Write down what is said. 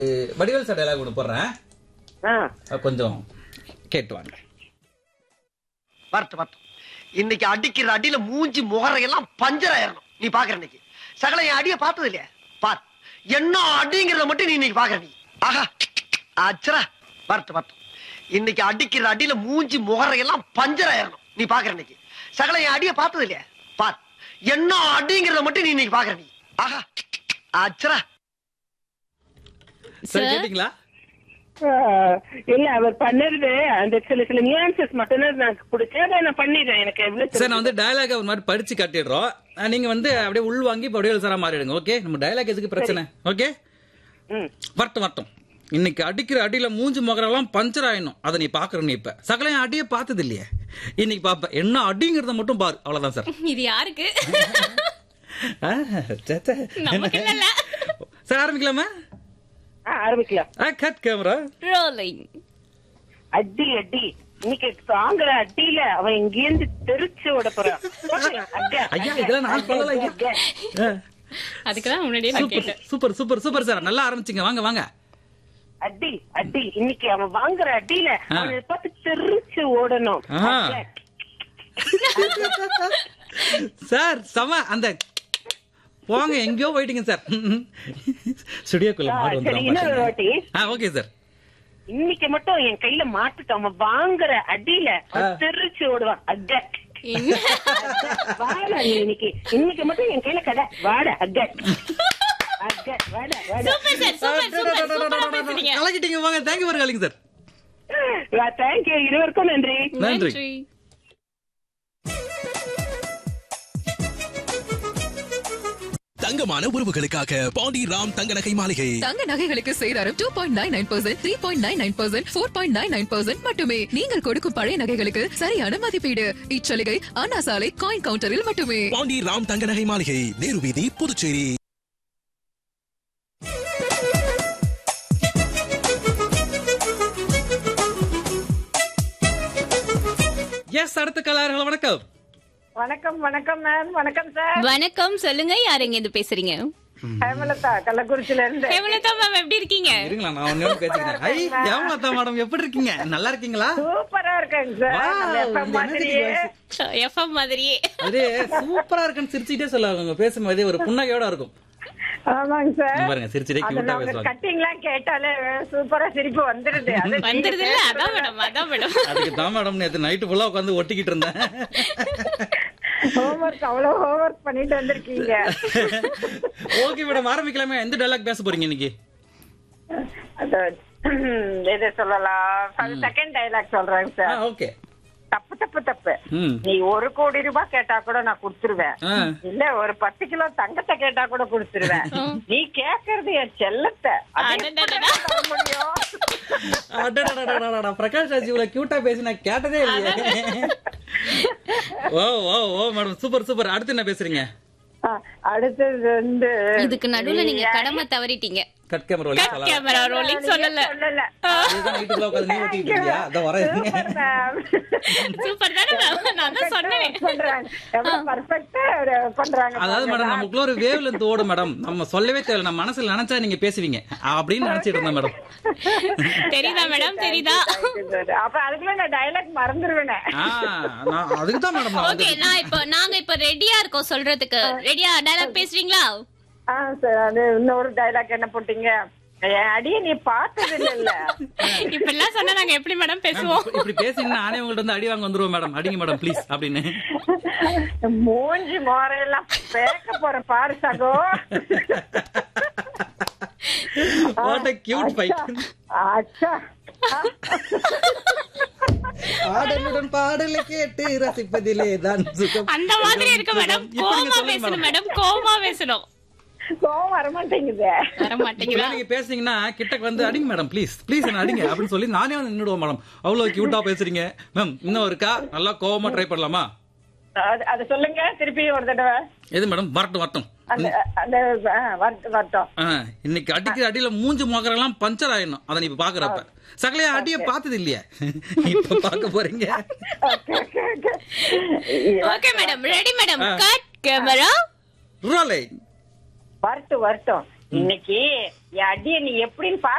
Vadivel sir dialogue ஒன்று போடுறேன், கொஞ்சம் கேட்டு வாங்க. வரட்டும். இன்னைக்கு அடிக்கிற அடியில மூஞ்சி முகரையெல்லாம் பஞ்சர் ஆயிரணும். நீ பாக்குற இன்னைக்கு சகல என் அடிய பார்த்தது இல்லையா? பார் என்ன அடிங்கிறத மட்டும் நீ இன்னைக்கு பாக்குற. நீ ஆஹா அச்சரா. வரட்டும். இன்னைக்கு அடிக்கிற அடியில மூஞ்சி முகரையெல்லாம் பஞ்சர் ஆயிரணும். நீ பாக்குற இன்னைக்கு சகல என் அடிய பார்த்தது இல்லையா? பார் என்ன அடிங்கிறத மட்டும் நீ இன்னைக்கு பாக்குற. நீ ஆஹா அச்சரா. சார் கேட்டீங்களா? இல்ல அவர் பண்ணது அந்த சில நியூன்சஸ் மட்டும் நான் பிடிச்சேன், நான் பண்ணிடுறேன். எனக்கு எவ்வளவு சார் நான் வந்து டயலாக் ஒரு மாதிரி படிச்சு காட்டிடுறோம், நீங்க வந்து அப்படியே உள் வாங்கி வடிவேல் சாரா மாறிடுங்க. ஓகே, நம்ம டயலாக் எதுக்கு பிரச்சனை? ஓகே, வரட்டும். இன்னைக்கு அடிக்கிற அடியில மூஞ்சி முகரெல்லாம் பஞ்சர் ஆயிடும், அதை நீ பாக்குற. நீ இப்ப சகல அடியே பார்த்தது இல்லையே, இன்னைக்கு பாப்ப என்ன அடிங்கிறத மட்டும் பாரு. அவ்வளவுதான் சார். இது யாருக்கு? சார் ஆரம்பிக்கலாமா? ஆரம்பிக்கலாம். Cut camera rolling. அடி இன்னைக்கு தாங்குற அடியில அவன் இங்கேருந்து தெரிச்சு விட போறான். ஐயா இதெல்லாம் நான் சொல்லல. அதுக்குதான் முன்னாடியே நான் கேட்டேன். சூப்பர் சூப்பர் சூப்பர் சார், நல்லா ஆரம்பிச்சீங்க. வாங்க வாங்க. அடி இன்னைக்கு அவன் வாங்குற அடியில அவனை பார்த்து தெரிச்சு ஓடணும். சார் சம அந்த போங்க, எங்கயோ போயிட்டீங்க சார். ஸ்டுடியோக்குள்ள மாடு வந்துரும். Okay sir. இன்னைக்கு மட்டும் என் கையில மாட்டுட்டு அவன் வாங்குற அடியில தெரிச்சு ஓடுவான். இன்னைக்கு மட்டும் என் கையில கடை வாட கலக்கிட்டீங்க. வாங்க, thank you for calling sir. Thank you, இருவருக்கும் நன்றி. நன்றி. தங்கமான உறவுகளுக்காக பாண்டி ராம் தங்க நகை மாளிகை. தங்க நகைகளுக்கு சேதாரம் 2.99%, 3.99%, 4.99% மட்டுமே. நீங்கள் கொடுக்கும் பழைய நகைகளுக்கு சரியான மதிப்பீடு. இச்சலுகை அண்ணா சாலை காயின் கவுண்டரில் மட்டுமே. பாண்டி ராம் தங்க நகை மாளிகை, நேரு வீதி, புதுச்சேரி. எஸ், அடுத்த கலார்கள். வணக்கம். வணக்கம் மேம். வணக்கம் சார். வணக்கம், சொல்லுங்க. யார் எங்க இருந்து பேசுறீங்க? ஹேமலதா, கள்ளக்குறிச்சில இருந்து. ஹேமலதா மேம், எப்படி இருக்கீங்க? இருங்களா, நான் ஒண்ணே பேசிக்கிறேன். ஐ ஹேமலதா மேடம், எப்படி இருக்கீங்க? நல்லா இருக்கீங்களா? சூப்பரா இருக்கேங்க சார். எஃப்எம் மாதிரியே அதே சூப்பரா இருக்குன்னு சிரிச்சுட்டே சொல்லுவாங்க. பேசும்போதே ஒரு புன்னகையோட இருக்கும். ஆமாங்க சார். பாருங்க, சிரிச்சுட்டே கியூட்டா பேசுவாங்க. கட்டிங்லாம் கேட்டாலே சூப்பரா சிரிப்பு வந்துருது. வந்துருது இல்ல? அதான் மேடம். அதுக்கு தான் மேடம் நேத்து நைட்டு ஃபுல்லா உட்கார்ந்து ஒட்டிக்கிட்டு இருந்தேன். ஹோம்வொர்க் அவ்வளவு ஹோம்வொர்க் பண்ணிட்டு வந்திருக்கீங்க. Okay madam, ஆரம்பிக்கலாமே. எந்த டயலாக் பேச போறீங்க இன்னைக்கு? எது சொல்லலாம்? செகண்ட் டயலாக் சொல்றேங்க சார். ஓகே. தப்பு. நீ 1 கோடி ரூபாய் கேட்டா கூட நான் குடுத்துருவேன். இல்ல ஒரு 10 கிலோ தங்கத்தை கேட்டா கூட குடுத்துருவேன். நீ கேக்குறது என் செல்லத்தை. பிரகாஷ் ராஜ் இவ்வளவு கியூட்டா பேசி நான் கேட்டதே இல்லையே. ஓ மேடம், சூப்பர். அடுத்து என்ன பேசுறீங்க? அடுத்தது வந்து இதுக்கு நடுவுல நீங்க கடமை தவறிட்டீங்க. கட் கேமரா ரோலிங் சொல்லல. வீட்டுக்குள்ள உட்கார்ந்து நீ ஓட்டிட்டு இருக்கியா? அத வரேன். சூப்பர் தானே? நான் தான் சொன்னேன். பெர்ஃபெக்ட்டா பண்றாங்க. அதாவது மேடம், நமக்குள்ள ஒரு வேவ் லென்த் ஓடும் மேடம். நம்ம சொல்லவே தேவை, நம்ம மனசுல நினைச்சா நீங்க பேசுவீங்க அப்படின்னு நினைச்சிட்டு இருந்தேன் மேடம். தெரியுதா மேடம்? தெரியுதா? அப்ப அதுக்குள்ள நான் டயலாக் மறந்துருவேனே. அதுக்கு தான் மேடம். ஓகே, நாங்க இப்ப ரெடியா இருக்கோம் சொல்றதுக்கு. ரெடியா? டயலாக் பேசுறீங்களா? சார், அது இன்னொரு டயலாக் என்ன போட்டீங்க? அடியே நீ பார்த்தது இல்ல. இப்ப எல்லாம் சொன்னா நாங்க எப்படி மேடம் பேசுவோம்? இப்படி பேசினா நானே உங்கள்ட்ட வந்து அடி வாங்க வந்துருவோம் மேடம். அடிங்க மேடம் ப்ளீஸ் அப்படின்னு. மூஞ்சி மோரையெல்லாம் பேக்க போற பாரு சகோ. What a cute fight. அச்சா. ஆடலுடன் பாடலை கேட்டு ரசிப்பதிலே தான் சுகம். அந்த மாதிரி இருக்கு மேடம். கோமா பேசணும் மேடம், கோமா பேசணும். கோவம் வரமாட்டேங்குது. நீங்க பேசுனீங்கன்னா கிட்டக்கு வந்து அடிங்க மேடம் ப்ளீஸ் என்ன அடிங்க அப்படின்னு சொல்லி நானே வந்து நின்னுடுவோம் மேடம். அவ்வளவு கியூட்டா பேசுறீங்க மேம். இன்னும் இருக்கா? நல்லா கோவமா ட்ரை பண்ணலாமா? அது சொல்லுங்க திருப்பி ஒரு தடவை. எது மேடம்? வரட்டும். இன்னைக்கு அடிக்கிற அடியில மூஞ்சி மோகரெல்லாம் பஞ்சர் ஆயிடணும், அதை நீ இப்ப பாக்குறப்ப. சகலையா அடிய பார்த்தது இல்லையா? இப்ப பாக்க போறீங்க. Okay madam, ready madam. Cut camera rolling. வரட்டும். இன்னைக்கு என் அடிய நீ எப்படின்னு